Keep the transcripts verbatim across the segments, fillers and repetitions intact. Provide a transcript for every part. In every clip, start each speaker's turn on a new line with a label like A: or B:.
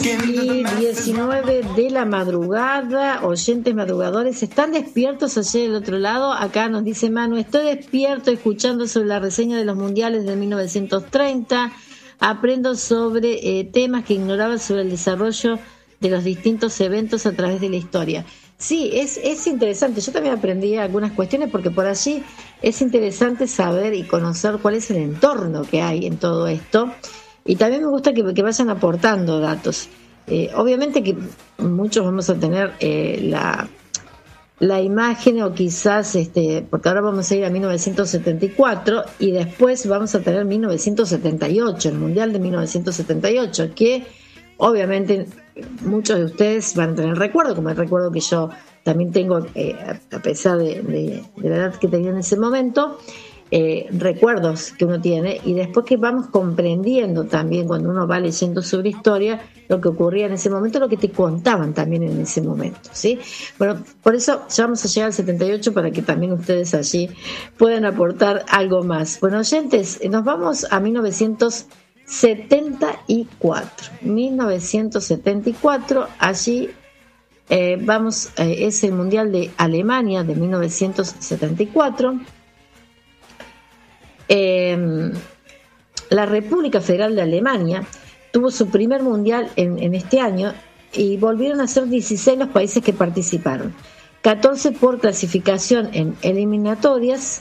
A: Y diecinueve de la madrugada, oyentes madrugadores, ¿están despiertos allá del otro lado? Acá nos dice Manu, estoy despierto escuchando sobre la reseña de los mundiales de mil novecientos treinta, aprendo sobre eh, temas que ignoraba sobre el desarrollo de los distintos eventos a través de la historia. Sí, es, es interesante, yo también aprendí algunas cuestiones porque por allí es interesante saber y conocer cuál es el entorno que hay en todo esto. Y también me gusta que, que vayan aportando datos. Eh, obviamente que muchos vamos a tener eh, la, la imagen o quizás, este, porque ahora vamos a ir a mil novecientos setenta y cuatro y después vamos a tener mil novecientos setenta y ocho, el Mundial de mil novecientos setenta y ocho, que obviamente muchos de ustedes van a tener recuerdo, como el recuerdo que yo también tengo, eh, a pesar de, de, de la edad que tenía en ese momento. Eh, recuerdos que uno tiene y después que vamos comprendiendo también cuando uno va leyendo sobre historia lo que ocurría en ese momento, lo que te contaban también en ese momento, ¿sí? Bueno, por eso ya vamos a llegar al setenta y ocho para que también ustedes allí puedan aportar algo más. Bueno, oyentes, nos vamos a mil novecientos setenta y cuatro. mil novecientos setenta y cuatro, allí eh, vamos, eh, es el Mundial de Alemania de mil novecientos setenta y cuatro. Eh, la República Federal de Alemania tuvo su primer mundial en, en este año y volvieron a ser dieciséis los países que participaron, catorce por clasificación en eliminatorias,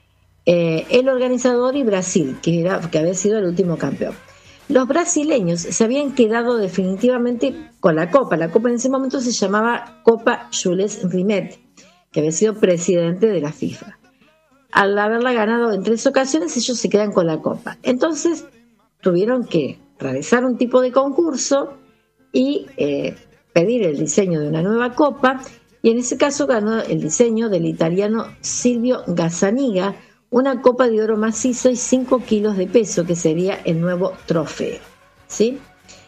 A: eh, el organizador y Brasil, que, era, que había sido el último campeón. Los brasileños se habían quedado definitivamente con la Copa. La Copa en ese momento se llamaba Copa Jules Rimet, que había sido presidente de la FIFA. Al haberla ganado en tres ocasiones, ellos se quedan con la Copa. Entonces tuvieron que realizar un tipo de concurso y eh, pedir el diseño de una nueva Copa, y en ese caso ganó el diseño del italiano Silvio Gazzaniga, una copa de oro macizo y cinco kilos de peso, que sería el nuevo trofeo, ¿sí?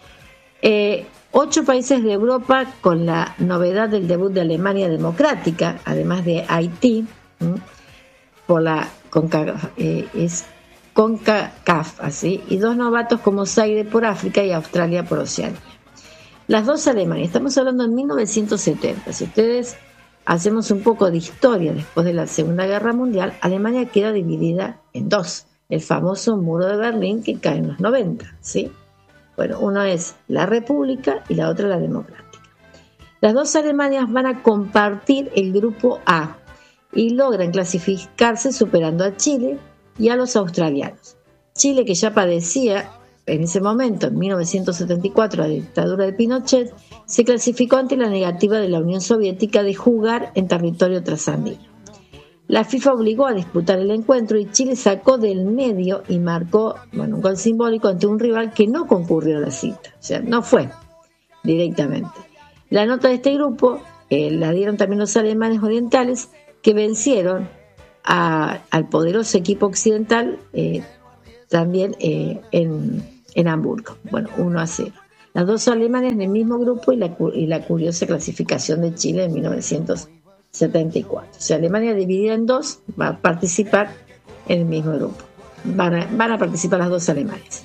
A: Eh, ocho países de Europa, con la novedad del debut de Alemania democrática, además de Haití, ¿sí? por la CONCACAF, eh, es CONCACAF, así, y dos novatos como Zaire por África y Australia por Oceanía. Las dos Alemanias, estamos hablando en mil novecientos setenta. Si ustedes hacemos un poco de historia después de la Segunda Guerra Mundial, Alemania queda dividida en dos, el famoso muro de Berlín que cae en los noventa, ¿sí? Bueno, uno es la República y la otra la Democrática. Las dos Alemanias van a compartir el grupo A y logran clasificarse superando a Chile y a los australianos. Chile, que ya padecía en ese momento, en mil novecientos setenta y cuatro, la dictadura de Pinochet, se clasificó ante la negativa de la Unión Soviética de jugar en territorio trasandino. La FIFA obligó a disputar el encuentro y Chile sacó del medio y marcó, bueno, un gol simbólico ante un rival que no concurrió a la cita, o sea, no fue directamente. La nota de este grupo eh, la dieron también los alemanes orientales, que vencieron a, al poderoso equipo occidental eh, también eh, en, en Hamburgo, bueno, uno a cero. Las dos alemanas en el mismo grupo y la, y la curiosa clasificación de Chile en mil novecientos setenta y cuatro. O sea, Alemania dividida en dos va a participar en el mismo grupo. Van a, van a participar las dos Alemanias.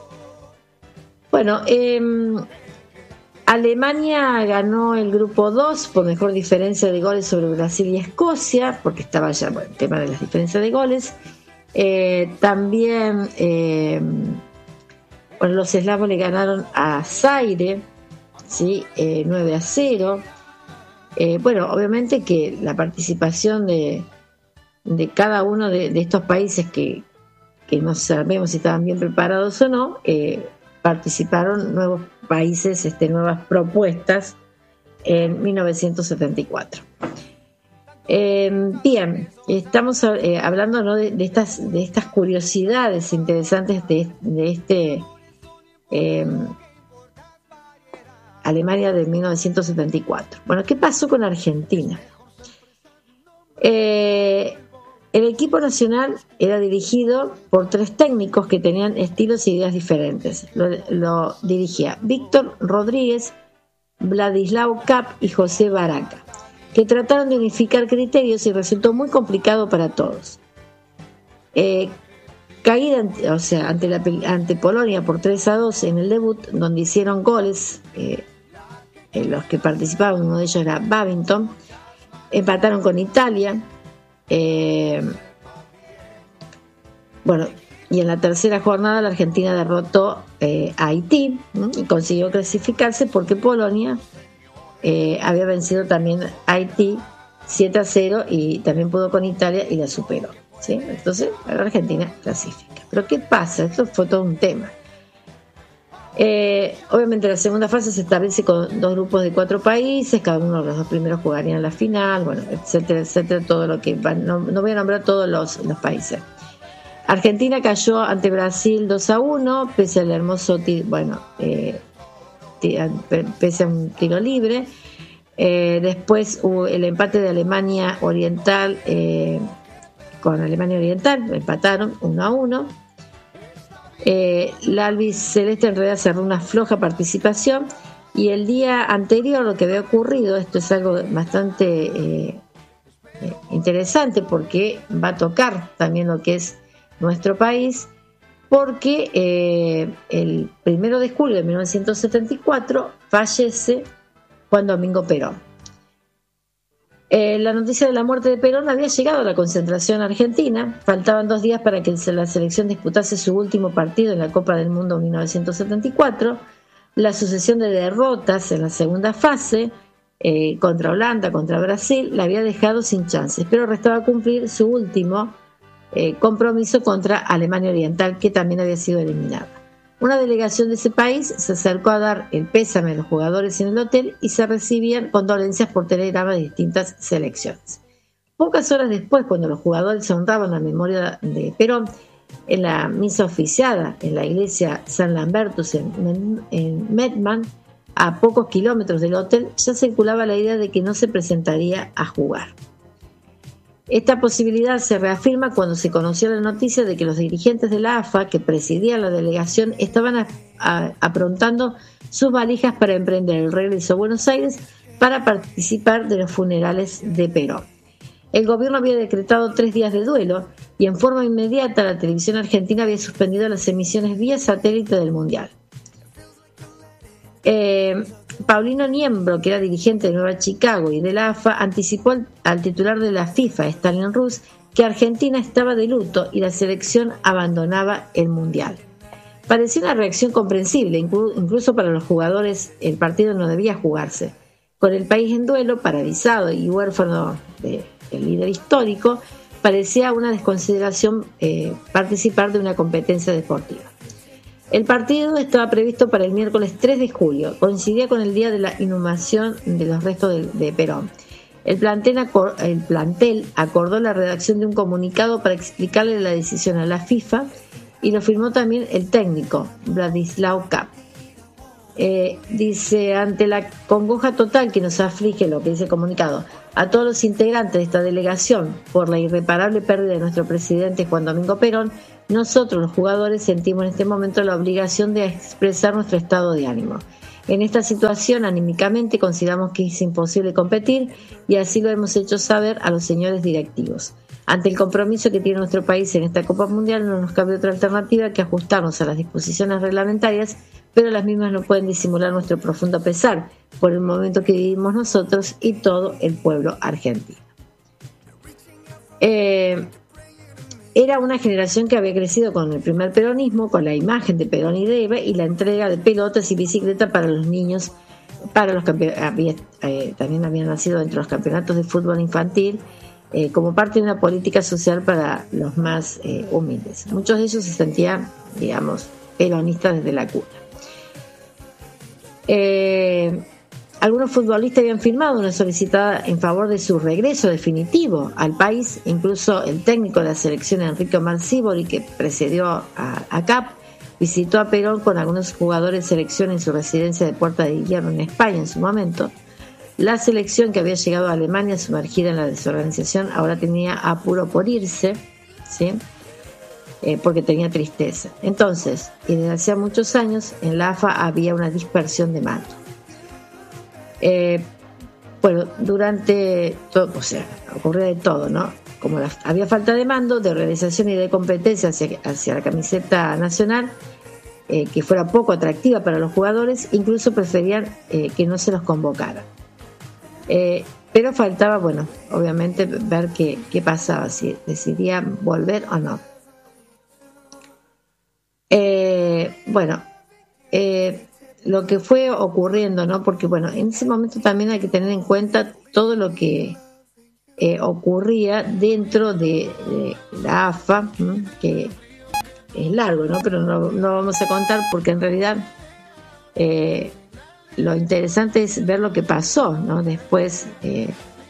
A: Bueno, eh, Alemania ganó el grupo dos por mejor diferencia de goles sobre Brasil y Escocia, porque estaba ya, bueno, el tema de las diferencias de goles. Eh, también eh, bueno, los eslavos le ganaron a Zaire, ¿sí? eh, nueve a cero. Eh, bueno, obviamente que la participación de, de cada uno de, de estos países que, que no sabemos si estaban bien preparados o no, eh, participaron nuevos países, este, nuevas propuestas en mil novecientos setenta y cuatro. Eh, bien, estamos eh, hablando, ¿no? de, de, estas, de estas curiosidades interesantes de, de este eh, Alemania de mil novecientos setenta y cuatro. Bueno, ¿qué pasó con Argentina? Eh, el equipo nacional era dirigido por tres técnicos que tenían estilos e ideas diferentes. Lo, lo dirigía Víctor Rodríguez, Vladislao Kapp y José Baraca, que trataron de unificar criterios y resultó muy complicado para todos. Eh, caída, o sea, ante, la, ante Polonia por tres a dos en el debut, donde hicieron goles eh, en los que participaban, uno de ellos era Babington. Empataron con Italia. Eh, bueno, y en la tercera jornada la Argentina derrotó eh, a Haití, ¿no? Y consiguió clasificarse porque Polonia eh, había vencido también a Haití siete a cero y también pudo con Italia y la superó, ¿sí? Entonces la Argentina clasifica. Pero ¿qué pasa? Esto fue todo un tema. Eh, obviamente la segunda fase se establece con dos grupos de cuatro países, cada uno de los dos primeros jugarían la final, bueno, etcétera, etcétera, todo lo que va, no, no voy a nombrar todos los, los países. Argentina cayó ante Brasil dos a uno, pese al hermoso tiro, bueno, eh, pese a un tiro libre. Eh, después hubo el empate de Alemania Oriental eh, con Alemania Oriental, empataron uno a uno. Eh, la albiceleste en realidad cerró una floja participación, y el día anterior lo que había ocurrido, esto es algo bastante eh, eh, interesante porque va a tocar también lo que es nuestro país, porque eh, el primero de julio de mil novecientos setenta y cuatro fallece Juan Domingo Perón. Eh, la noticia de la muerte de Perón había llegado a la concentración argentina. Faltaban dos días para que la selección disputase su último partido en la Copa del Mundo mil novecientos setenta y cuatro. La sucesión de derrotas en la segunda fase eh, contra Holanda, contra Brasil, la había dejado sin chances, pero restaba cumplir su último eh, compromiso contra Alemania Oriental, que también había sido eliminada. Una delegación de ese país se acercó a dar el pésame a los jugadores en el hotel y se recibían condolencias por telegrama de distintas selecciones. Pocas horas después, cuando los jugadores honraban la memoria de Perón en la misa oficiada en la iglesia San Lambertus en, en Mettmann, a pocos kilómetros del hotel, ya circulaba la idea de que no se presentaría a jugar. Esta posibilidad se reafirma cuando se conoció la noticia de que los dirigentes de la A F A, que presidían la delegación, estaban a, a, aprontando sus valijas para emprender el regreso a Buenos Aires para participar de los funerales de Perón. El gobierno había decretado tres días de duelo y en forma inmediata la televisión argentina había suspendido las emisiones vía satélite del Mundial. Eh, Paulino Niembro, que era dirigente de Nueva Chicago y de la A F A, anticipó al, al titular de la FIFA, Stalin Rus, que Argentina estaba de luto y la selección abandonaba el Mundial. Parecía una reacción comprensible, inclu- incluso para los jugadores el partido no debía jugarse. Con el país en duelo, paralizado y huérfano de, del líder histórico, parecía una desconsideración eh, participar de una competencia deportiva. El partido estaba previsto para el miércoles tres de julio, coincidía con el día de la inhumación de los restos de, de Perón. El plantel, acor- el plantel acordó la redacción de un comunicado para explicarle la decisión a la FIFA y lo firmó también el técnico, Vladislav Kapp. Eh, dice, ante la congoja total que nos aflige, lo que dice el comunicado, a todos los integrantes de esta delegación por la irreparable pérdida de nuestro presidente Juan Domingo Perón, nosotros los jugadores sentimos en este momento la obligación de expresar nuestro estado de ánimo. En esta situación, anímicamente, consideramos que es imposible competir y así lo hemos hecho saber a los señores directivos. Ante el compromiso que tiene nuestro país en esta Copa Mundial, no nos cabe otra alternativa que ajustarnos a las disposiciones reglamentarias, pero las mismas no pueden disimular nuestro profundo pesar por el momento que vivimos nosotros y todo el pueblo argentino. Eh, era una generación que había crecido con el primer peronismo, con la imagen de Perón y de Eva y la entrega de pelotas y bicicletas para los niños, para los campe- había, eh, también habían nacido entre los campeonatos de fútbol infantil, eh, como parte de una política social para los más eh, humildes. Muchos de ellos se sentían, digamos, peronistas desde la cuna. Eh, algunos futbolistas habían firmado una solicitada en favor de su regreso definitivo al país. Incluso el técnico de la selección, Enrique Omar Sívori, que precedió a, a Kapp, visitó a Perón con algunos jugadores de selección en su residencia de Puerta de Hierro en España en su momento. La selección, que había llegado a Alemania sumergida en la desorganización, ahora tenía apuro por irse, ¿sí? Eh, porque tenía tristeza. Entonces, y desde hacía muchos años, en la A F A había una dispersión de mando. Eh, bueno, durante todo, o sea, ocurrió de todo, ¿no? como la, había falta de mando, de organización y de competencia hacia, hacia la camiseta nacional, eh, que fuera poco atractiva para los jugadores, incluso preferían eh, que no se los convocara. Eh, pero faltaba, bueno, obviamente ver qué, qué pasaba, si decidían volver o no. Eh, bueno, eh, lo que fue ocurriendo, ¿no? Porque, bueno, en ese momento también hay que tener en cuenta todo lo que eh, ocurría dentro de, de la A F A, ¿no? Que es largo, ¿no? Pero no, no vamos a contar porque en realidad eh, lo interesante es ver lo que pasó, ¿no? Después eh,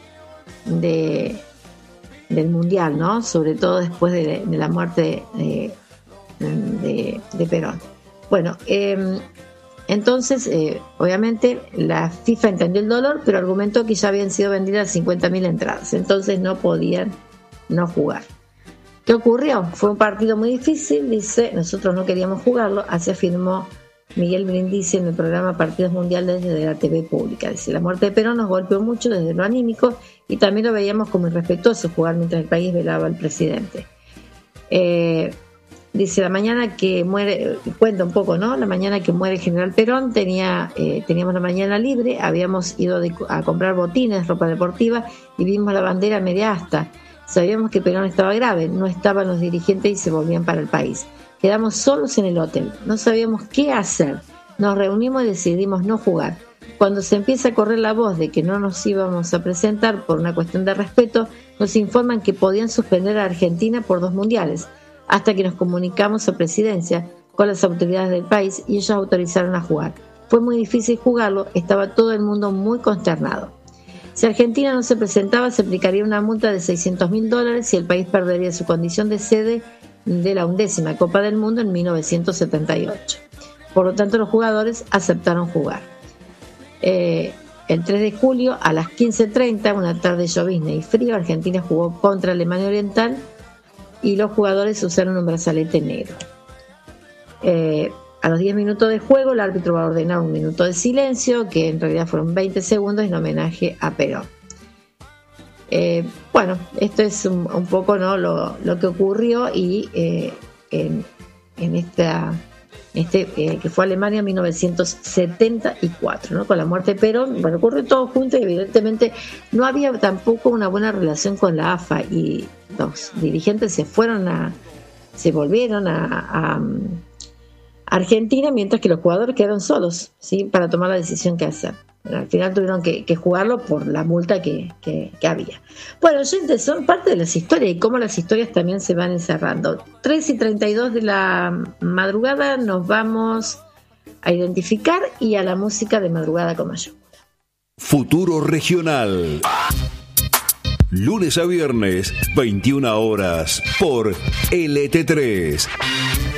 A: de, del Mundial, ¿no? Sobre todo después de, de la muerte de, de, de Perón. Bueno, eh, entonces, eh, obviamente, la FIFA entendió el dolor, pero argumentó que ya habían sido vendidas cincuenta mil entradas, entonces no podían no jugar. ¿Qué ocurrió? Fue un partido muy difícil, dice, nosotros no queríamos jugarlo, así afirmó Miguel Brindisi en el programa Partidos Mundiales desde la T V pública. Dice, la muerte de Perón nos golpeó mucho desde lo anímico y también lo veíamos como irrespetuoso jugar mientras el país velaba al presidente. Eh, dice, la mañana que muere, cuenta un poco, ¿no? La mañana que muere el general Perón, tenía, eh, teníamos la mañana libre, habíamos ido de, a comprar botines, ropa deportiva y vimos la bandera media asta. Sabíamos que Perón estaba grave, no estaban los dirigentes y se volvían para el país. Quedamos solos en el hotel, no sabíamos qué hacer. Nos reunimos y decidimos no jugar. Cuando se empieza a correr la voz de que no nos íbamos a presentar por una cuestión de respeto, nos informan que podían suspender a Argentina por dos mundiales, hasta que nos comunicamos a Presidencia con las autoridades del país y ellos autorizaron a jugar. Fue muy difícil jugarlo, estaba todo el mundo muy consternado. Si Argentina no se presentaba, se aplicaría una multa de seiscientos mil dólares y el país perdería su condición de sede de la undécima Copa del Mundo en mil novecientos setenta y ocho. Por lo tanto, los jugadores aceptaron jugar. Eh, el tres de julio, a las quince treinta, una tarde llovizna y frío, Argentina jugó contra Alemania Oriental y los jugadores usaron un brazalete negro. Eh, A los diez minutos de juego, el árbitro va a ordenar un minuto de silencio, que en realidad fueron veinte segundos, en homenaje a Perón. Eh, bueno, esto es un, un poco, ¿no? lo, lo que ocurrió y eh, en, en esta, este eh, que fue Alemania en mil novecientos setenta y cuatro, ¿no? Con la muerte de Perón. Bueno, ocurrió todo junto y evidentemente no había tampoco una buena relación con la A F A y los dirigentes se fueron a, se volvieron a, a Argentina, mientras que los jugadores quedaron solos, ¿sí? Para tomar la decisión que hacer. Pero al final tuvieron que, que jugarlo por la multa que, que, que había. Bueno, gente, son parte de las historias y cómo las historias también se van encerrando. tres y treinta y dos de la madrugada nos vamos a identificar y a la música de Madrugada con Mayúscula.
B: Futuro Regional. Lunes a viernes, veintiuna horas, por L T tres.